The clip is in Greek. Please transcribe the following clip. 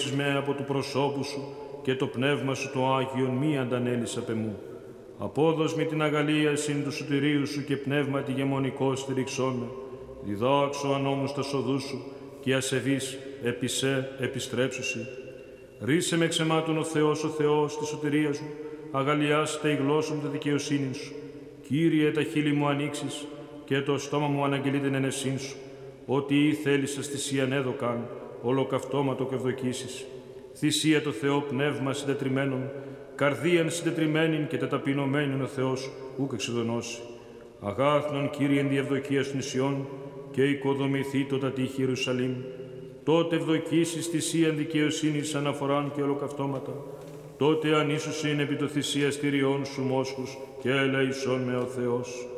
διώξεις με από του προσώπου σου και το πνεύμα σου το Άγιον μη αντανέλεις απ' εμού. Απόδος με την αγαλία συν του σωτηρίου σου και πνεύματι γεμονικό στηριξόν με. Διδάξω ανώμους τα σοδού σου και ασεβείς επί σε επιστρέψουσι. Ρίσε με εξαιμάτων ο Θεός της σωτηρίας μου, αγαλιάστε η γλώσσα μου τη δικαιοσύνη σου. Κύριε, τα χείλη μου ανοίξεις και το στόμα μου αναγγελεί την ενεσύν σου. Ό,τι ή θέλησες θυσίαν έδωκαν, ολοκαυτώματο και ευδοκίσεις. Θυσία το Θεό πνεύμα συντετριμένον, καρδίαν συντετριμένην και τεταπεινωμένην ο Θεός ούκ εξεδονώσει. Αγάθνον Κύριε εν διευδοκίας των νησιών και οικοδομηθεί το τα τείχη Ιερουσαλήμ. Τότε ευδοκίσεις θυσίαν δικαιοσύνης αναφοράν και ολοκαυτώματα. Τότε ανίσουσιν επί το θυσιαστηριών σου μόσχους και ελεησόν με ο Θεός.